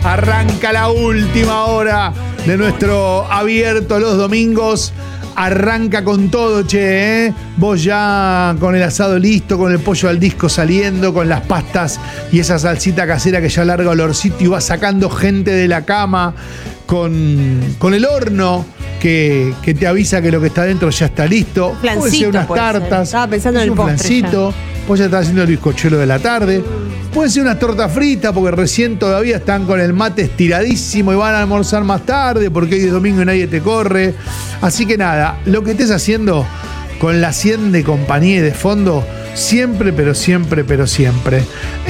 Arranca la última hora de nuestro abierto los domingos. Arranca con todo, che, ¿eh? Vos ya con el asado listo, con el pollo al disco saliendo, con las pastas y esa salsita casera que ya larga olorcito y va sacando gente de la cama, con el horno que te avisa que lo que está dentro ya está listo. Flancito, puede ser unas tartas, estaba pensando en el un postre flancito. Vos ya estás haciendo el bizcochuelo de la tarde. Puede ser unas tortas fritas porque recién todavía están con el mate estiradísimo y van a almorzar más tarde porque hoy es domingo y nadie te corre. Así que nada, lo que estés haciendo con la 100 de compañía y de fondo, siempre, pero siempre, pero siempre.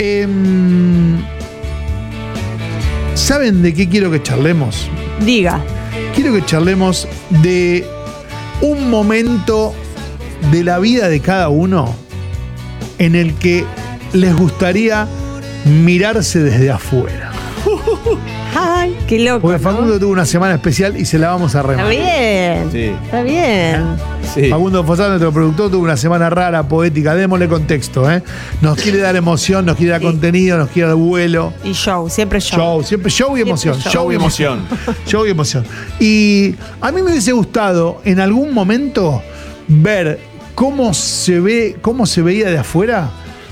¿Saben de qué quiero que charlemos? Diga. Quiero que charlemos de un momento de la vida de cada uno en el que les gustaría mirarse desde afuera. Ay, qué loco. Porque Facundo tuvo una semana especial y se la vamos a remar. Está bien. Sí. Está bien. Sí. Facundo Fossati, nuestro productor, tuvo una semana rara, poética. Démosle contexto, ¿eh? Nos quiere dar emoción, nos quiere dar contenido, nos quiere dar vuelo. Y show, siempre show. Siempre show y emoción. Siempre Show y emoción. Show y emoción. Y a mí me hubiese gustado en algún momento ver cómo se veía de afuera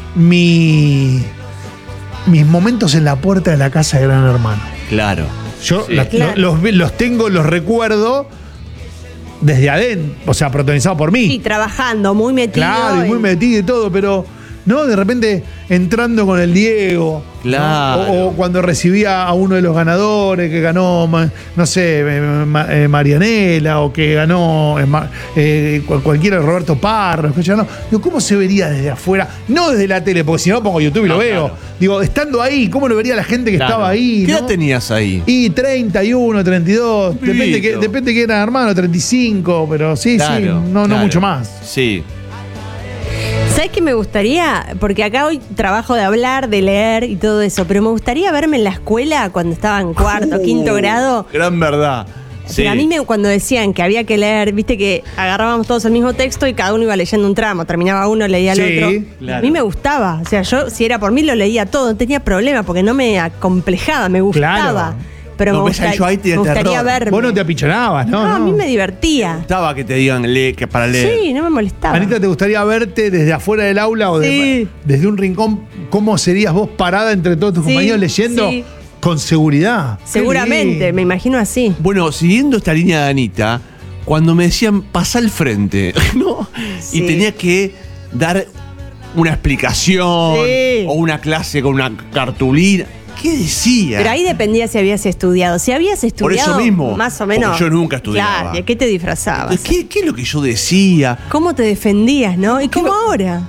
mis momentos en la puerta de la casa de Gran Hermano. Claro. Yo Sí. los tengo, los recuerdo desde adentro, o sea, protagonizado por mí. Sí, trabajando, muy metido. Claro, y muy metido y todo, pero no, de repente entrando con el Diego. Claro. ¿no? O cuando recibía a uno de los ganadores que ganó, no sé, Marianela, o que ganó cualquiera de Roberto Parra. ¿No? Digo, ¿cómo se vería desde afuera? No desde la tele, porque si no pongo YouTube y lo veo. Claro. Digo, estando ahí, ¿cómo lo vería la gente que estaba ahí? ¿Qué ¿no? edad tenías ahí? Y 31, 32, depende que era hermano, 35, pero sí, Claro, no claro. mucho más. Sí. ¿Sabes qué me gustaría? Porque acá hoy trabajo de hablar, de leer y todo eso, pero me gustaría verme en la escuela cuando estaba en cuarto, quinto grado. Gran verdad. Sí. Pero a mí cuando decían que había que leer, viste que agarrábamos todos el mismo texto y cada uno iba leyendo un tramo, terminaba uno, leía el Sí, otro. claro. A mí me gustaba, o sea, yo si era por mí lo leía todo, no tenía problema porque no me acomplejaba, me gustaba. Claro. Pero No, me, pues, yo ahí tenía me gustaría terror. verme. Vos no te apichonabas, ¿no? No, a mí me divertía. Estaba que te digan que para leer. Sí, no me molestaba. Anita, ¿te gustaría verte desde afuera del aula o Sí. desde un rincón? ¿Cómo serías vos parada entre todos tus Sí, compañeros leyendo sí. con seguridad? Qué Seguramente, lindo. me imagino así. Bueno, siguiendo esta línea de Anita, cuando me decían pasá al frente, ¿no? Sí. Y tenía que dar una explicación Sí. o una clase con una cartulina. ¿Qué decía? Pero ahí dependía si habías estudiado. Si habías estudiado, eso mismo, más o menos. porque yo nunca estudiaba. Claro, ¿y a qué te disfrazabas? ¿Qué es lo que yo decía? ¿Cómo te defendías, no? ¿Y cómo ahora?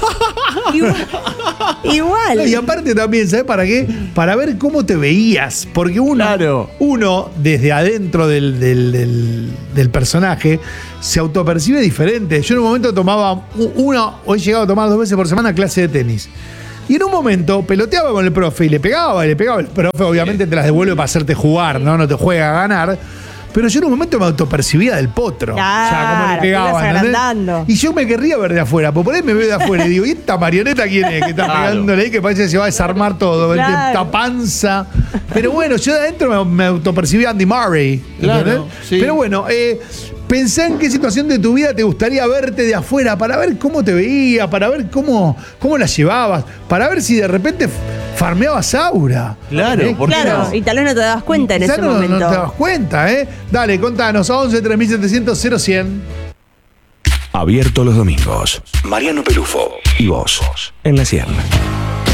Igual. Y aparte también, ¿sabes para qué? Para ver cómo te veías. Porque Claro. uno desde adentro del personaje se autopercibe diferente. Yo en un momento tomaba hoy he llegado a tomar 2 veces por semana clase de tenis. Y en un momento peloteaba con el profe y le pegaba. El profe obviamente te las devuelve para hacerte jugar, ¿no? Te juega a ganar. Pero yo en un momento me autopercibía del potro. Claro, o sea, como le te ibas pegaba, ¿entendés? agrandando. Y yo me querría ver de afuera, porque por ahí me veo de afuera y digo, ¿y esta marioneta quién es? Que está Claro. pegándole ahí, que parece que se va a desarmar todo, Claro. esta panza. Pero bueno, yo de adentro me autopercibía Andy Murray. Claro, ¿entendés? sí. Pero bueno, pensá en qué situación de tu vida te gustaría verte de afuera, para ver cómo te veías, para ver cómo la llevabas, para ver si de repente farmeabas aura. Claro, ¿por qué Claro, no? y tal vez no te dabas cuenta en Quizá ese no momento. te das cuenta, ¿eh? Dale, contanos a 11 3700 0100. Abierto los domingos. Mariano Pelufo y vos en la 100.